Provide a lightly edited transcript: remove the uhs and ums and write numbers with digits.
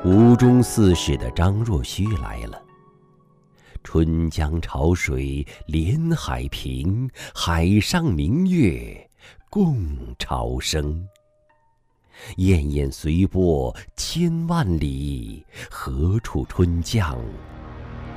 吴中刺史的张若虚来了。春江潮水连海平，海上明月共潮生。滟滟随波千万里，何处春江